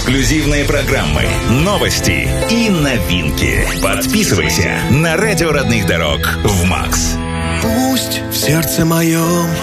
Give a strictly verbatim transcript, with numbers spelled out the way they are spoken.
эксклюзивные программы, новости и новинки. Подписывайся на радио родных дорог в Макс. Пусть в сердце моем